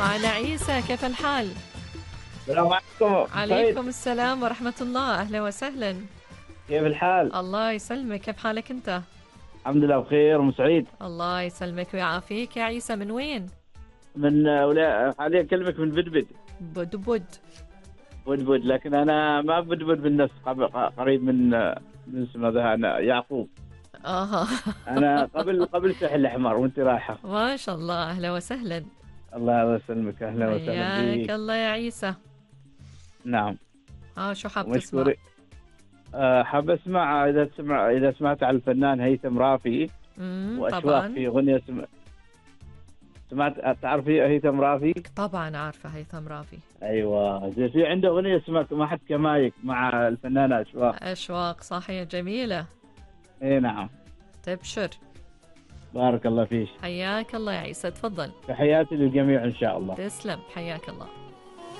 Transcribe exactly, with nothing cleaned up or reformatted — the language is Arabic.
معنا عيسى، كيف الحال؟ السلام عليكم. عليكم السلام ورحمة الله، أهلا وسهلا. كيف الحال؟ الله يسلمك، كيف حالك أنت؟ الحمد لله بخير وسعيد. الله يسلمك ويعافيك. يا عيسى من وين؟ من ولا حاليا اكلمك من بدبد. بود بود. بدبد، لكن انا ما بدبد بالنفس، قبل قريب من من اسمه ذا، انا يعقوب. اها. انا قبل قبل ساحل الاحمر وانت رايحه. ما شاء الله، أهلا وسهلا. الله يسلمك، اهلا وسهلا حياك بك. الله يا عيسى. نعم. اه شو حاب تسمع؟ ومشكور. أه، حاب اسمع، اذا سمع اذا سمعت على الفنان هيثم رافي امم واشواق طبعا. في اغنيه سم... سمعت، تعرفي هيثم رافي؟ طبعا عارفة هيثم رافي. ايوه، زي في عنده اغنيه اسمها ما حد كمايك مع الفنانه اشواق. أشواق صحيح، جميلة. اي نعم. تبشر. بارك الله فيك. حياك الله يا عيسى، تفضل. تحياتي للجميع ان شاء الله. تسلم، حياك الله.